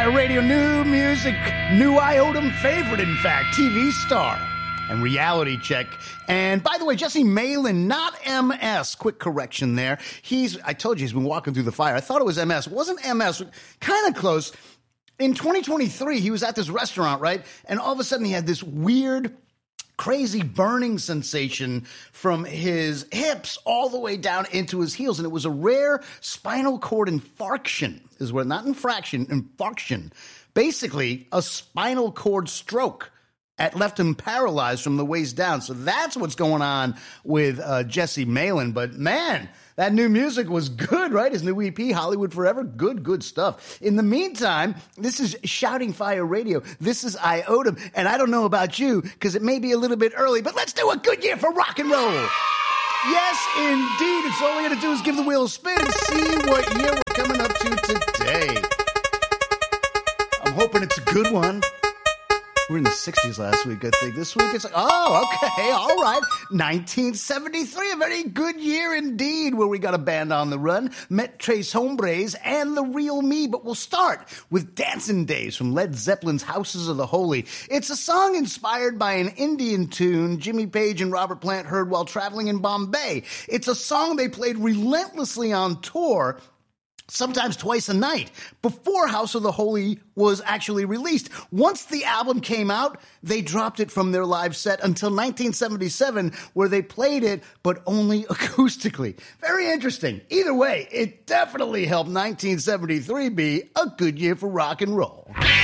Fire Radio, new music, new Iodum favorite, in fact, TV star and reality check. And by the way, Jesse Malin, not MS. Quick correction there. I told you he's been walking through the fire. I thought it was MS. It wasn't MS. Kind of close. In 2023, he was at this restaurant, right? And all of a sudden he had this weird, crazy burning sensation from his hips all the way down into his heels. And it was a rare spinal cord infarction, is what, not infraction, infarction. Basically, a spinal cord stroke left him paralyzed from the waist down. So that's what's going on with Jesse Malin. But man, that new music was good, right? His new EP, Hollywood Forever, good stuff. In the meantime, this is Shouting Fire Radio. This is Iodum, and I don't know about you, because it may be a little bit early, but let's do a good year for rock and roll. Yes, indeed. It's all we got to do is give the wheel a spin and see what year we're coming up to today. I'm hoping it's a good one. We were in the 60s last week, I think. This week it's like, oh, okay, all right. 1973, a very good year indeed, where we got a band on the run, Met Tres Hombres and The Real Me. But we'll start with Dancing Days from Led Zeppelin's Houses of the Holy. It's a song inspired by an Indian tune Jimmy Page and Robert Plant heard while traveling in Bombay. It's a song they played relentlessly on tour, sometimes twice a night, before House of the Holy was actually released. Once the album came out, they dropped it from their live set until 1977, where they played it, but only acoustically. Very interesting. Either way, it definitely helped 1973 be a good year for rock and roll.